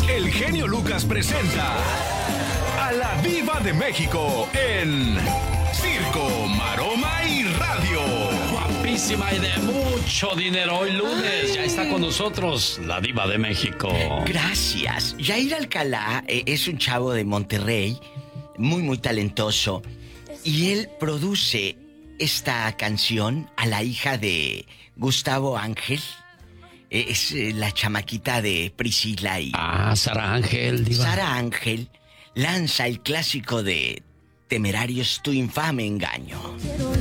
el genio Lucas presenta a la Diva de México en Circo, Maroma y Radio. Guapísima y de mucho dinero. Hoy lunes ya está con nosotros la Diva de México. Gracias. Yair Alcalá es un chavo de Monterrey, muy talentoso, y él produce esta canción a la hija de Gustavo Ángel. Es la chamaquita de Priscila y... Sara Ángel, Diva. Sara Ángel lanza el clásico de Temerarios, Tu infame engaño.